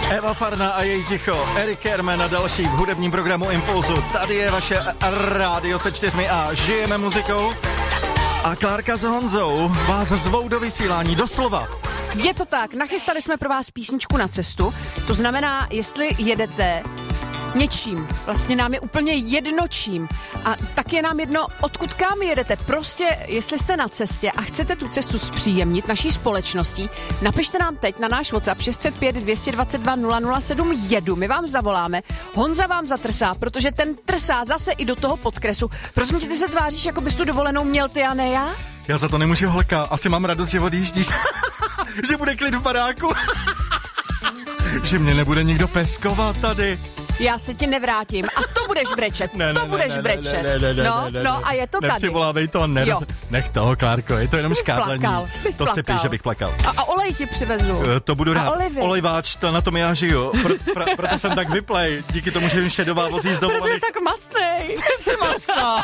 Eva Farna a její ticho, Erik Kerman a další v hudebním programu Impulzu. Tady je vaše rádio se 4 a žijeme muzikou. A Klárka s Honzou vás zvou do vysílání, doslova. Je to tak, nachystali jsme pro vás písničku na cestu, to znamená, jestli jedete něčím, vlastně nám je úplně jedno čím a tak je nám jedno, odkud kam jedete, prostě jestli jste na cestě a chcete tu cestu zpříjemnit naší společností, napište nám teď na náš WhatsApp 605 222 007 jedu, my vám zavoláme, Honza vám zatrsá, protože ten trsá zase i do toho podkresu, prosím tě, ty se tváříš, jako bys tu dovolenou měl ty a ne já? Já za to nemůžu, holka, asi mám radost, že odjíždíš, že bude klid v baráku, že mě nebude nikdo peskovat tady. Já se ti nevrátím a to budeš brečet, budeš brečet. No a je to tady. Nepřivolávej to, nech toho, Klárko, je to jenom škádlení. To si píš, že bych plakal. A olej ti přivezu. To budu rád. Olejváč, to na tom já žiju. Proto jsem tak vyplej. Díky tomu, že jim šedová vozí z dovolených. Protože je tak mastnej. Ty jsi mastná.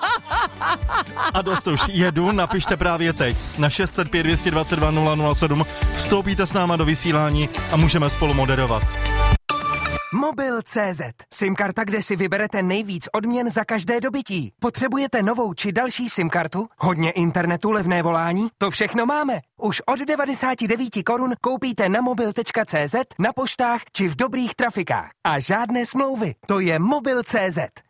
A dost už jedu, napište právě teď. Na 605 222 007 vstoupíte s náma do vysílání a můžeme spolu moderovat. Mobil.cz. SIM-karta, kde si vyberete nejvíc odměn za každé dobytí. Potřebujete novou či další SIM-kartu? Hodně internetu, levné volání? To všechno máme. Už od 99 korun koupíte na mobil.cz, na poštách či v dobrých trafikách. A žádné smlouvy. To je Mobil.cz.